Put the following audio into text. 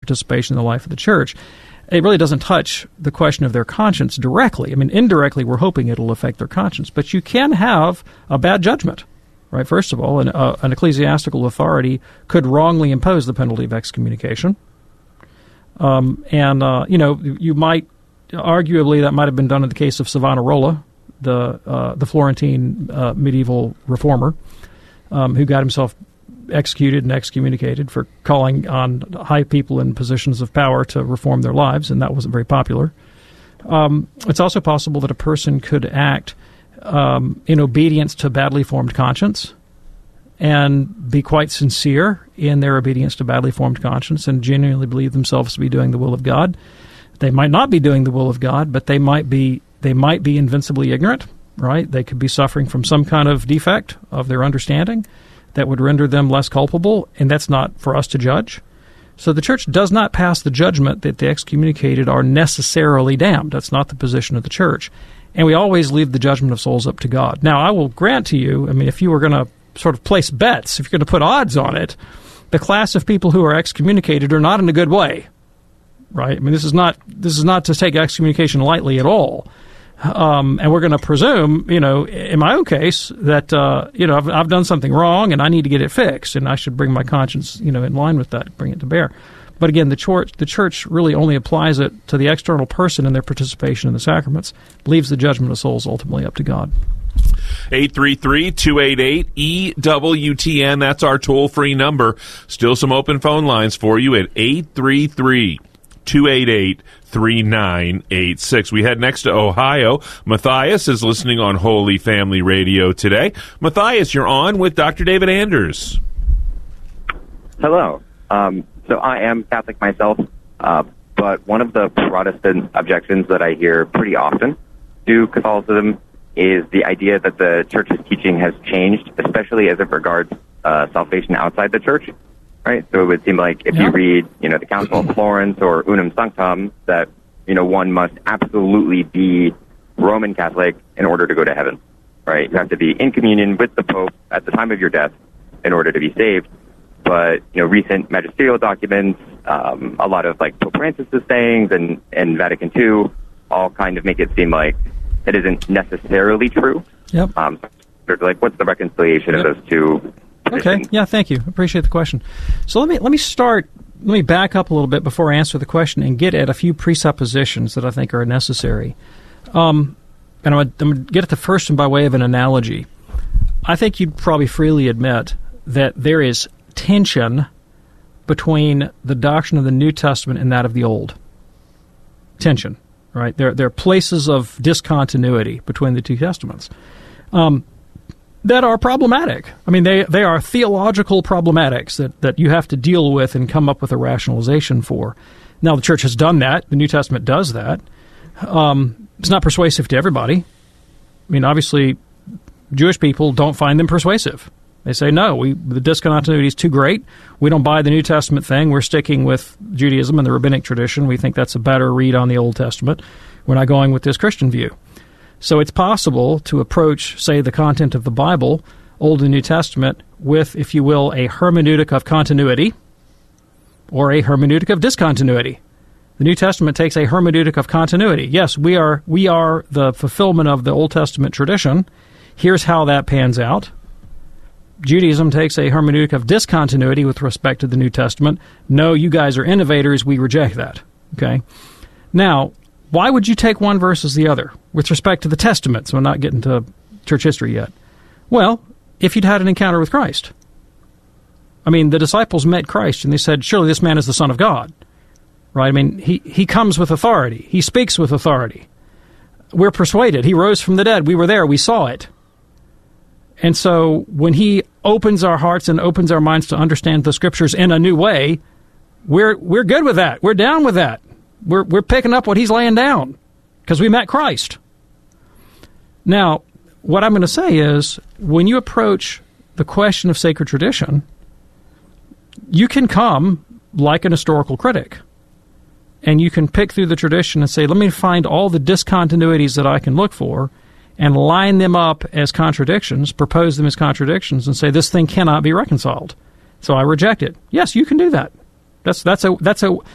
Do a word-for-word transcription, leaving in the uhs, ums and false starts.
participation in the life of the church. It really doesn't touch the question of their conscience directly. I mean, indirectly, we're hoping it'll affect their conscience. But you can have a bad judgment, right? First of all, an, uh, an ecclesiastical authority could wrongly impose the penalty of excommunication. Um, and, uh, you know, you might, arguably, that might have been done in the case of Savonarola, the uh, the Florentine uh, medieval reformer, um, who got himself executed and excommunicated for calling on high people in positions of power to reform their lives, and that wasn't very popular. Um, it's also possible that a person could act um, in obedience to badly formed conscience and be quite sincere in their obedience to badly formed conscience and genuinely believe themselves to be doing the will of God. They might not be doing the will of God, but they might be they might be invincibly ignorant, right? They could be suffering from some kind of defect of their understanding that would render them less culpable, and that's not for us to judge. So the church does not pass the judgment that the excommunicated are necessarily damned. That's not the position of the church. And we always leave the judgment of souls up to God. Now, I will grant to you, I mean, if you were going to sort of place bets, if you're going to put odds on it, the class of people who are excommunicated are not in a good way, right? I mean, this is not this is not to take excommunication lightly at all. Um, and we're going to presume, you know, in my own case, that, uh, you know, I've, I've done something wrong and I need to get it fixed, and I should bring my conscience, you know, in line with that, bring it to bear. But again, the church, the church really only applies it to the external person in their participation in the sacraments, leaves the judgment of souls ultimately up to God. eight three three, two eight eight, E W T N, that's our toll-free number. Still some open phone lines for you at eight three three, two eight eight, three nine eight six. We head next to Ohio. Matthias is listening on Holy Family Radio today. Matthias, you're on with Doctor David Anders. Hello. Um, so I am Catholic myself, uh, but one of the Protestant objections that I hear pretty often to Catholicism is the idea that the Church's teaching has changed, especially as it regards uh, salvation outside the Church. Right, so it would seem like if yeah. you read, you know, the Council of Florence or Unum Sanctam, that, you know, one must absolutely be Roman Catholic in order to go to heaven, right? You have to be in communion with the Pope at the time of your death in order to be saved. But, you know, recent magisterial documents, um, a lot of, like, Pope Francis's sayings and, and Vatican Two all kind of make it seem like it isn't necessarily true. Yep. Um, so, like, what's the reconciliation yep. of those two? Okay. Yeah, thank you. Appreciate the question. So let me let me start, let me back up a little bit before I answer the question and get at a few presuppositions that I think are necessary. Um, and I'm going to get at the first one by way of an analogy. I think you'd probably freely admit that there is tension between the doctrine of the New Testament and that of the Old. Tension, right? There, there are places of discontinuity between the two Testaments. Um that are problematic. I mean, they, they are theological problematics that, that you have to deal with and come up with a rationalization for. Now, the Church has done that. The New Testament does that. Um, it's not persuasive to everybody. I mean, obviously, Jewish people don't find them persuasive. They say, no, we the discontinuity is too great. We don't buy the New Testament thing. We're sticking with Judaism and the rabbinic tradition. We think that's a better read on the Old Testament. We're not going with this Christian view. So it's possible to approach, say, the content of the Bible, Old and New Testament, with, if you will, a hermeneutic of continuity or a hermeneutic of discontinuity. The New Testament takes a hermeneutic of continuity. Yes, we are we are the fulfillment of the Old Testament tradition. Here's how that pans out. Judaism takes a hermeneutic of discontinuity with respect to the New Testament. No, you guys are innovators. We reject that. Okay? Now, why would you take one versus the other with respect to the Testament? So I'm not getting to church history yet. Well, if you'd had an encounter with Christ. I mean, the disciples met Christ and they said, surely this man is the Son of God. Right? I mean, he, he comes with authority. He speaks with authority. We're persuaded. He rose from the dead. We were there. We saw it. And so when he opens our hearts and opens our minds to understand the Scriptures in a new way, we're we're good with that. We're down with that. We're we're picking up what he's laying down because we met Christ. Now, what I'm going to say is, when you approach the question of sacred tradition, you can come like an historical critic, and you can pick through the tradition and say, let me find all the discontinuities that I can look for and line them up as contradictions, propose them as contradictions, and say, this thing cannot be reconciled. So I reject it. Yes, you can do that. That's that's a that's a